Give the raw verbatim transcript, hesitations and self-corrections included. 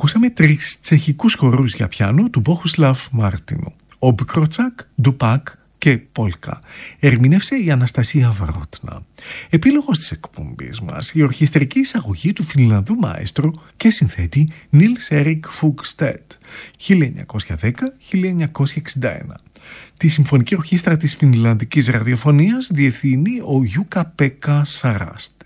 Ακούσαμε τρεις τσεχικούς χορούς για πιάνο του Μπόχουσλαβ Μάρτινου. Ομπκροτσάκ, Ντουπάκ και Πόλκα. Ερμηνεύσε η Αναστασία Βρότνα. Επίλογος της εκπομπής μας, η ορχιστρική εισαγωγή του Φινλανδού μαέστρου και συνθέτη Νίλς Έρικ Φουγκστέτ, χίλια εννιακόσια δέκα με χίλια εννιακόσια εξήντα ένα. Τη Συμφωνική Ορχήστρα της Φινλανδικής Ραδιοφωνίας διευθύνει ο Γιούκα Πέκα Σαράστ.